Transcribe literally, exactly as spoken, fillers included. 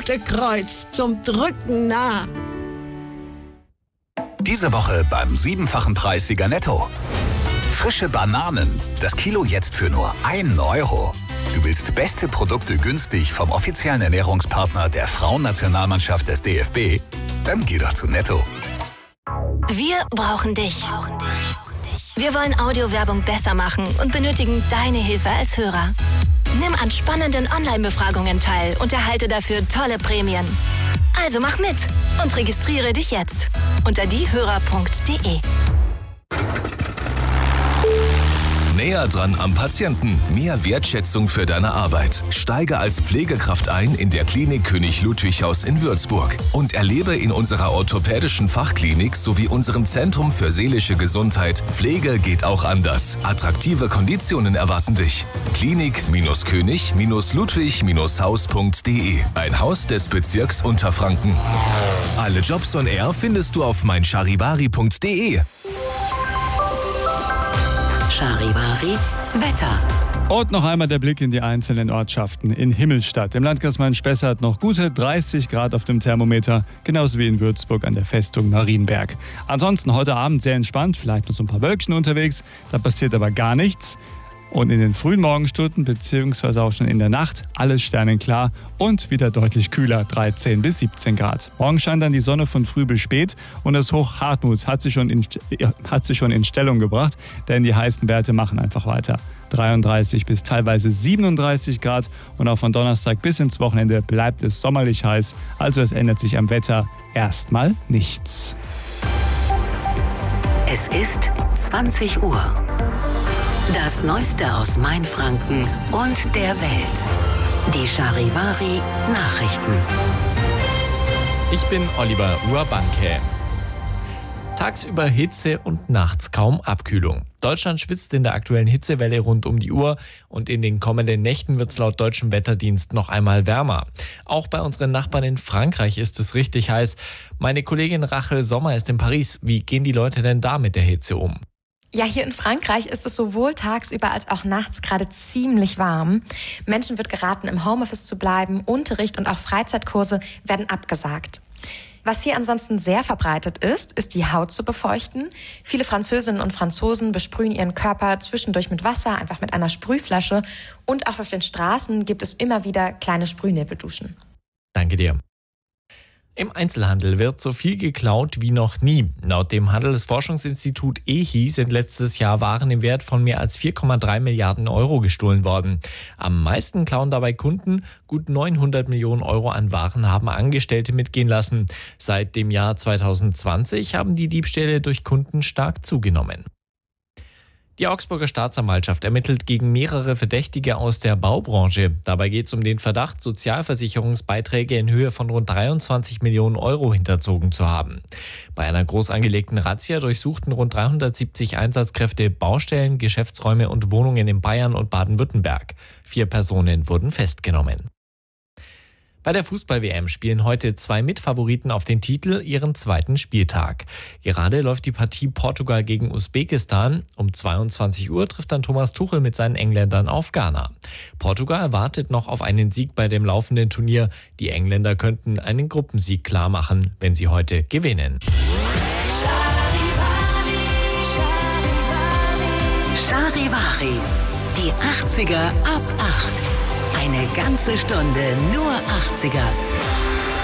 Punktekreuz zum Drücken nah. Diese Woche beim siebenfachen Preissieger Netto. Frische Bananen, das Kilo jetzt für nur einen Euro. Du willst beste Produkte günstig vom offiziellen Ernährungspartner der Frauennationalmannschaft des D F B? Dann geh doch zu Netto. Wir brauchen dich. Wir wollen Audiowerbung besser machen und benötigen deine Hilfe als Hörer. Nimm an spannenden Online-Befragungen teil und erhalte dafür tolle Prämien. Also mach mit und registriere dich jetzt unter diehörer punkt de. Näher dran am Patienten. Mehr Wertschätzung für deine Arbeit. Steige als Pflegekraft ein in der Klinik König Ludwig Haus in Würzburg und erlebe in unserer orthopädischen Fachklinik sowie unserem Zentrum für seelische Gesundheit Pflege geht auch anders. Attraktive Konditionen erwarten dich. Klinik-König-Ludwig-Haus punkt de. Ein Haus des Bezirks Unterfranken. Alle Jobs on Air findest du auf meincharivari punkt de. Charivari Wetter. Und noch einmal der Blick in die einzelnen Ortschaften. In Himmelstadt, im Landkreis Main-Spessart noch gute dreißig Grad auf dem Thermometer, genauso wie in Würzburg an der Festung Marienberg. Ansonsten heute Abend sehr entspannt, vielleicht noch so ein paar Wölkchen unterwegs, da passiert aber gar nichts. Und in den frühen Morgenstunden bzw. auch schon in der Nacht alles sternenklar und wieder deutlich kühler, dreizehn bis siebzehn Grad. Morgen scheint dann die Sonne von früh bis spät und das Hoch Hartmut hat sich schon in, hat sich schon in Stellung gebracht, denn die heißen Werte machen einfach weiter. dreiunddreißig bis teilweise siebenunddreißig Grad und auch von Donnerstag bis ins Wochenende bleibt es sommerlich heiß, also es ändert sich am Wetter erstmal nichts. Es ist zwanzig Uhr. Das Neueste aus Mainfranken und der Welt. Die Charivari Nachrichten. Ich bin Oliver Urbanke. Tagsüber Hitze und nachts kaum Abkühlung. Deutschland schwitzt in der aktuellen Hitzewelle rund um die Uhr und in den kommenden Nächten wird es laut deutschem Wetterdienst noch einmal wärmer. Auch bei unseren Nachbarn in Frankreich ist es richtig heiß. Meine Kollegin Rachel Sommer ist in Paris. Wie gehen die Leute denn da mit der Hitze um? Ja, hier in Frankreich ist es sowohl tagsüber als auch nachts gerade ziemlich warm. Menschen wird geraten, im Homeoffice zu bleiben. Unterricht und auch Freizeitkurse werden abgesagt. Was hier ansonsten sehr verbreitet ist, ist die Haut zu befeuchten. Viele Französinnen und Franzosen besprühen ihren Körper zwischendurch mit Wasser, einfach mit einer Sprühflasche. Und auch auf den Straßen gibt es immer wieder kleine Sprühnebelduschen. Danke dir. Im Einzelhandel wird so viel geklaut wie noch nie. Laut dem Handelsforschungsinstitut E H I sind letztes Jahr Waren im Wert von mehr als vier Komma drei Milliarden Euro gestohlen worden. Am meisten klauen dabei Kunden. Gut neunhundert Millionen Euro an Waren haben Angestellte mitgehen lassen. Seit dem Jahr zweitausendzwanzig haben die Diebstähle durch Kunden stark zugenommen. Die Augsburger Staatsanwaltschaft ermittelt gegen mehrere Verdächtige aus der Baubranche. Dabei geht es um den Verdacht, Sozialversicherungsbeiträge in Höhe von rund dreiundzwanzig Millionen Euro hinterzogen zu haben. Bei einer groß angelegten Razzia durchsuchten rund dreihundertsiebzig Einsatzkräfte Baustellen, Geschäftsräume und Wohnungen in Bayern und Baden-Württemberg. Vier Personen wurden festgenommen. Bei der Fußball-W M spielen heute zwei Mitfavoriten auf den Titel ihren zweiten Spieltag. Gerade läuft die Partie Portugal gegen Usbekistan. Um zweiundzwanzig Uhr trifft dann Thomas Tuchel mit seinen Engländern auf Ghana. Portugal wartet noch auf einen Sieg bei dem laufenden Turnier. Die Engländer könnten einen Gruppensieg klar machen, wenn sie heute gewinnen. Charivari. Die achtziger ab acht. Eine ganze Stunde nur achtziger.